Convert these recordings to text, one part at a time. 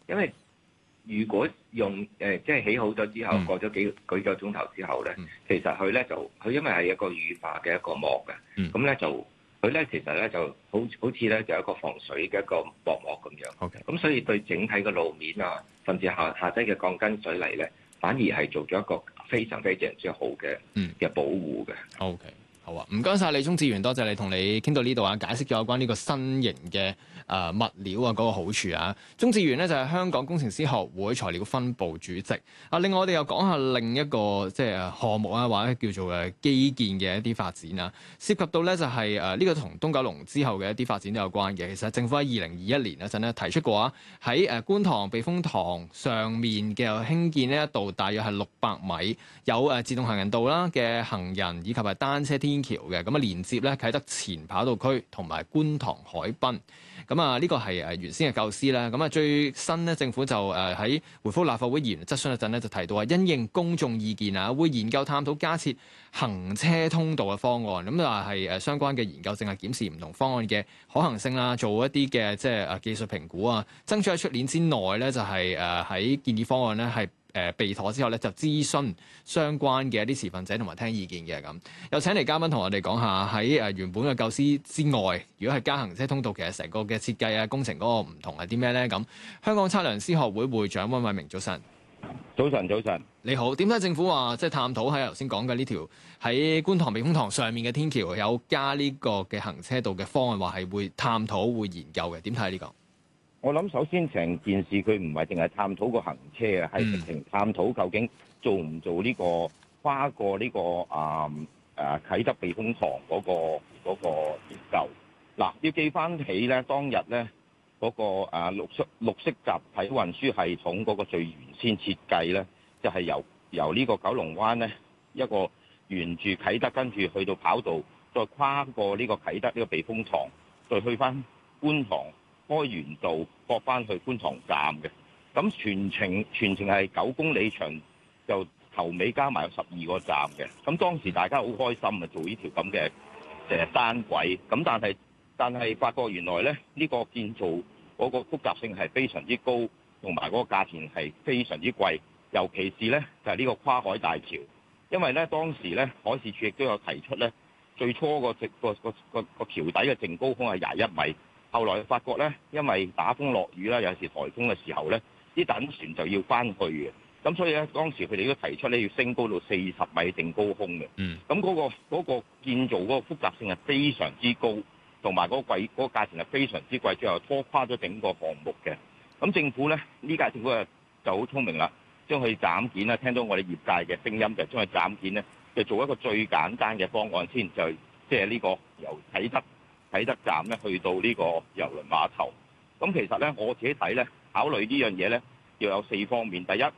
因為如果用即係起好咗之後，過咗幾個鐘頭之後咧，其實佢咧就佢因為係一個乳化嘅一個膜嘅，咁咧就佢咧其實咧就好似咧就一個防水嘅一個薄膜咁樣。 OK， 咁所以對整體嘅路面啊，甚至下低嘅鋼筋水泥咧，反而係做咗一個非常之好嘅保護嘅。 OK。好啊，唔該晒李鍾志源，多謝你同你傾到呢度啊，解釋咗有關呢個新型嘅物料啊嗰個好處啊。鍾志源呢就係香港工程師學會材料分部主席。另外我哋又講下另一個即係項目啊，或者叫做基建嘅一啲發展啊，涉及到咧就係呢個同東九龍之後嘅一啲發展都有關嘅。其實政府喺2021年嗰陣咧提出過啊，喺觀塘避風塘上面嘅興建呢一度大約係600米有自動行人道啦嘅行人以及係單車天橋嘅，咁啊連接咧啟德前跑道區同埋觀塘海濱，咁啊呢個係原先嘅構思啦。咁啊最新咧政府就喺回覆立法會議員質詢嗰陣咧就提到話，因應公眾意見啊，會研究探討加設行車通道嘅方案。咁啊係相關嘅研究正係檢視唔同方案嘅可行性啦，做一啲嘅即係技術評估啊，爭取喺出年之內咧就係喺建議方案咧係備妥之後咧，就諮詢相關嘅一啲持份者同埋聽意見嘅咁。有請嚟嘉賓同我哋講下喺原本嘅構思之外，如果係加行車通道，其實成個嘅設計啊、工程嗰個唔同係啲咩咧？咁香港測量師學會會長溫偉明，早晨。 早晨， 你好。點解政府話即係探討喺頭先講嘅呢條喺觀塘避風塘上面嘅天橋有加呢個嘅行車道嘅方案，話係會探討、會研究嘅？點睇呢個？ 我諗首先成件事佢唔係淨係探討個行車啊，係直情探討究竟做唔做呢個跨過呢個啟德避風塘嗰個研究。嗱，要記翻起咧，當日咧嗰個綠色集體運輸系統嗰個最原先設計咧，就係由呢個九龍灣咧一個沿住啟德跟住去到跑道，再跨過呢個啟德呢個避風塘，再去翻觀塘開源道駁翻去觀塘站嘅。咁全程係9公里長，就頭尾加埋有12個站嘅。咁當時大家好開心啊，做呢條咁嘅單軌。咁但係發覺原來咧呢個建造嗰個複雜性係非常之高，同埋嗰個價錢係非常之貴。尤其是咧就係呢個跨海大橋，因為咧當時咧海事處亦都有提出咧，最初個橋底嘅淨高空係21米。後來發覺咧，因為打風落雨啦，有時颱風嘅時候咧，啲躉船就要翻去嘅。咁所以咧，當時佢哋都提出咧要升高到40米淨高空嘅。咁嗰個建造嗰個複雜性係非常之高，同埋嗰個價錢係非常之貴，最後拖垮咗整個項目嘅。咁政府咧，呢屆政府就好聰明啦，將佢斬件啦，聽到我哋業界嘅聲音，就將佢斬件咧，就做一個最簡單嘅方案先，就即係呢個由啟德站咧去到呢個郵輪碼頭。咁其實咧我自己睇咧，考慮呢樣嘢咧要有4方面。第一，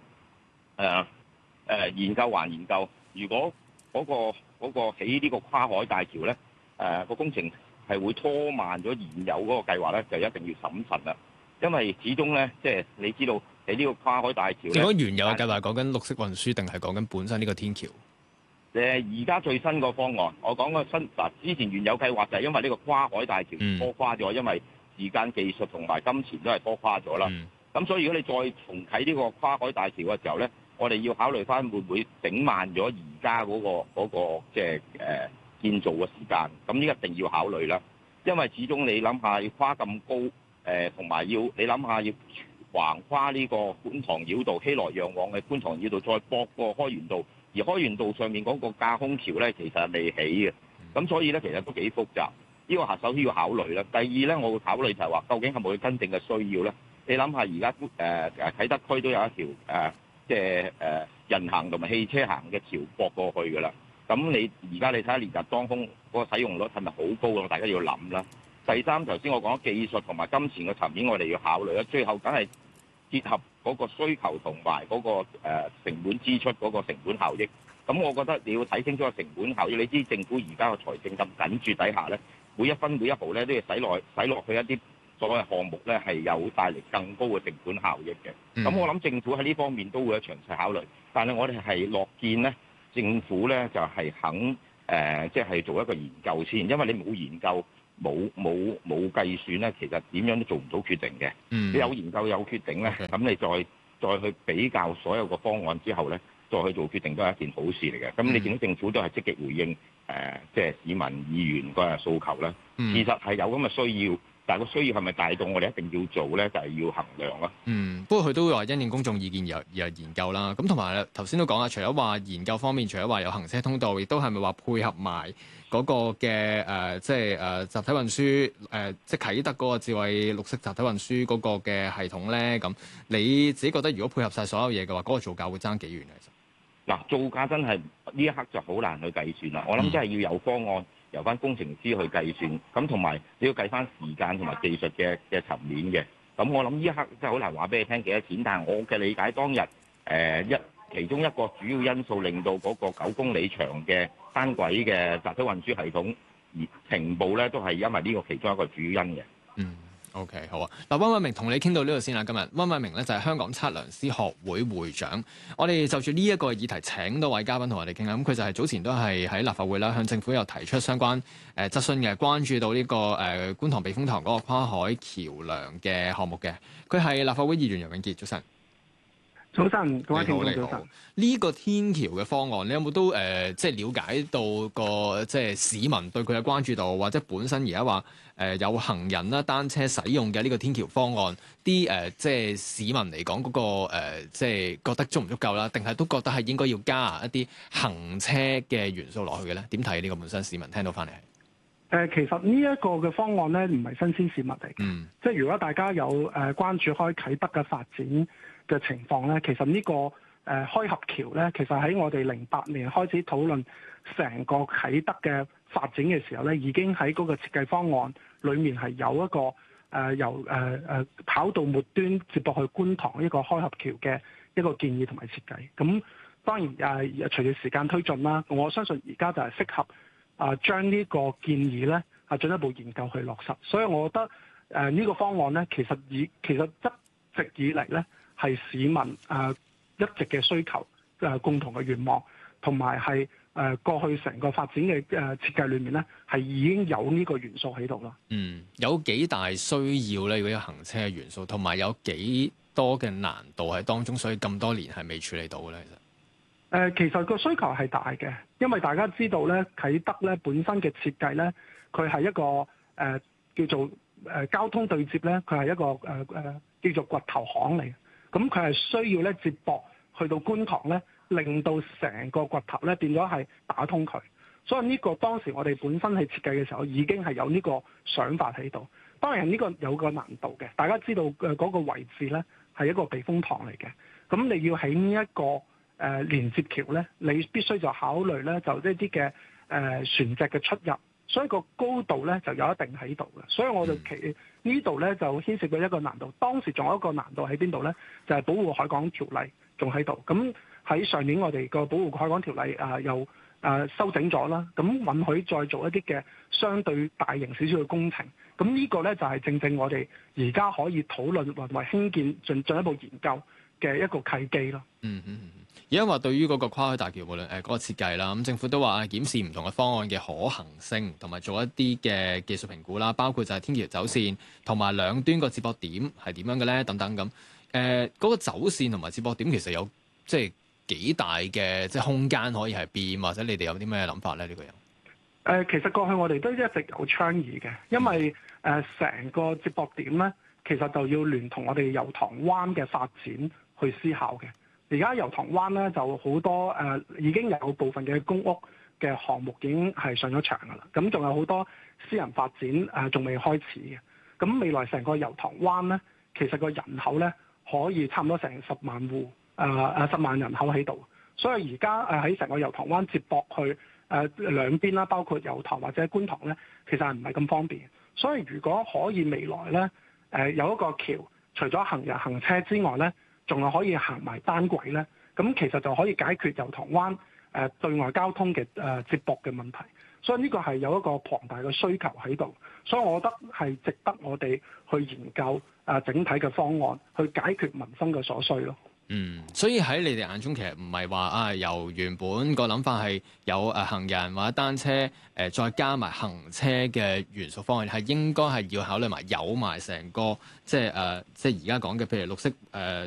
研究還研究，如果嗰個起呢個跨海大橋咧，個工程係會拖慢咗現有嗰個計劃咧，就一定要審慎啦。因為始終咧，即係你知道喺呢個跨海大橋咧， 如果原有嘅計劃講緊綠色運輸，定係講緊本身呢個天橋？ 而家最新個方案，我講個新之前原有計劃就係因為呢個跨海大橋拖垮咗，因為時間、技術同埋金錢都係拖垮咗啦。咁所以如果你再重啟呢個跨海大橋嘅時候咧，我哋要考慮翻會唔會整慢咗而家嗰個即係建造嘅時間。咁呢一定要考慮啦，因為始終你諗下要跨咁高，同埋你諗下要橫跨呢個觀塘繞道，熙來攘往嘅觀塘繞道，再駁過開源道。而開源道上面嗰個架空橋咧，其實係未起嘅，咁所以咧其實都幾複雜。呢個首先要考慮啦。第二咧，我會考慮就係話，究竟係咪佢真正嘅需要咧？你諗下，而家啟德區都有一條即係人行同埋汽車行嘅橋駁過去㗎啦。咁你而家你睇下連日當空嗰個使用率係咪好高啊？大家要諗啦。第三，頭先我講技術同埋金錢嘅層面，我哋要考慮啦。最後梗係結合嗰個需求同埋嗰個成本支出嗰個成本效益，咁我覺得你要睇清楚個成本效益。你知政府而家個財政咁緊絀底下咧，每一分每一毫咧都要使落去一啲所謂項目咧，係有帶嚟更高嘅成本效益嘅。咁我諗政府喺呢方面都會有詳細考慮，但係我哋係樂見咧，政府咧就係肯即係做一個研究先，因為你冇研究， 冇計算咧，其實點樣都做唔到決定嘅。你有研究有決定咧，咁你再去比較所有個方案之後咧，再去做決定都係一件好事嚟嘅。咁你見到政府都係積極回應即係市民議員個訴求啦。其實係有咁嘅需要。但係個需要係咪大到我哋一定要做咧？就係要衡量咯。 不過佢都會話因應公眾意見而研究啦。咁同埋頭先都講啦，除咗話研究方面，除咗話有行車通道，亦都係咪話配合埋嗰個嘅即係集體運輸即係啟德嗰個智慧綠色集體運輸嗰個嘅系統咧？咁你自己覺得如果配合晒所有嘢嘅話，嗰個造價會爭幾遠其實？嗱， 造價真係呢一刻就好難去計算啦。我諗真係要有方案。由翻工程師去計算，咁同埋你要計翻時間同埋技術嘅層面嘅。咁我諗呢一刻真係好難話俾你聽幾多錢，但係我嘅理解當日其中一個主要因素令到嗰個9公里長嘅單軌嘅集體運輸系統而停步咧，都係因為呢個其中一個主要因嘅。 OK， 好啊！嗱，溫偉明同你傾到呢度先啦。今日溫偉明咧就係香港測量師學會會長。我哋就住呢一個議題請多位嘉賓同我哋傾下。咁佢就係早前都係喺立法會啦，向政府有提出相關質詢嘅，關注到呢個觀塘避風塘嗰個跨海橋梁嘅項目嘅。佢係立法會議員楊永杰，早晨。 早晨，各位聽眾早晨。 呢個天橋嘅方案，你有冇都即係了解到個即係市民對佢嘅關注度，或者本身而家話有行人啦、單車使用嘅呢個天橋方案，啲即係市民嚟講嗰個即係覺得足唔足夠啦？定係都覺得係應該要加一啲行車嘅元素落去嘅咧？點睇呢個本身市民聽到翻嚟？ 其實呢一個嘅方案咧，唔係新鮮事物嚟嘅。即係如果大家有關注開啟德嘅發展嘅情況咧，其實呢個開合橋咧，其實喺我哋08年開始討論成個啟德嘅發展嘅時候咧，已經喺嗰個設計方案裏面係有一個由跑道末端接駁去觀塘一個開合橋嘅一個建議同埋設計。咁當然隨住時間推進啦，我相信而家就係適合將呢個建議咧進一步研究去落實。所以我覺得呢個方案咧，其實一直以嚟咧，係市民一直嘅需求共同嘅願望，同埋係過去成個發展嘅設計裏面咧，係已經有呢個元素喺度啦。 有幾大需要咧？如果有行車嘅元素，同埋有幾多嘅難度喺當中，所以咁多年係未處理到咧。 其實個需求係大嘅，因為大家知道咧，啟德咧本身嘅設計咧，佢係一個叫做交通對接咧，佢係一個叫做掘頭巷嚟嘅。咁佢係需要咧接駁去到觀塘咧，令到成個掘頭咧變咗係打通佢。所以呢個當時我哋本身喺設計嘅時候已經係有呢個想法喺度。當然呢個有個難度嘅，大家知道嗰個位置咧係一個避風塘嚟嘅。咁你要喺呢一個連接橋咧，你必須就考慮咧就一啲嘅船隻嘅出入。所以個高度咧就有一定喺度嘅，所以我就呢度咧就牽涉到一個難度。當時仲有一個難度喺邊度咧？就係保護海港條例仲喺度。咁喺上年我哋個保護海港條例又修整咗啦，咁允許再做一啲嘅相對大型少少嘅工程。咁呢個咧就係正我哋而家可以討論或者興建進一步研究嘅一個契機咯。 而家話對於嗰個跨海大橋無論嗰個設計啦，咁政府都話檢視唔同嘅方案嘅可行性，同埋做一啲嘅技術評估啦，包括就係天橋走線同埋兩端個接駁點係點樣嘅咧，等等咁。嗰個走線同埋接駁點其實有即係幾大嘅即係空間可以係變，或者你哋有啲咩諗法咧？呢個人其實過去我哋都一直有倡議嘅，因為成個接駁點咧，其實就要聯同我哋油塘灣嘅發展去思考嘅。而家油塘灣咧就好多已經有部分嘅公屋嘅項目已經係上咗場㗎啦，咁仲有好多私人發展仲未開始嘅。咁未來成個油塘灣咧，其實個人口咧可以差唔多成10萬戶10萬人口喺度，所以而家喺成個油塘灣接駁去兩邊啦，包括油塘或者觀塘咧，其實係唔係咁方便。所以如果可以未來咧有一個橋，除咗行人行車之外咧，仲係可以行埋單軌咧，咁其實就可以解決油塘灣對外交通嘅接駁嘅問題。所以呢個係有一個龐大嘅需求喺度，所以我覺得係值得我哋去研究整體嘅方案，去解決民生嘅所需咯。 所以喺你哋眼中，其實唔係話由原本個諗法係有行人或者單車再加埋行車嘅元素方面，係應該係要考慮埋有埋成個即係而家講嘅，譬如綠色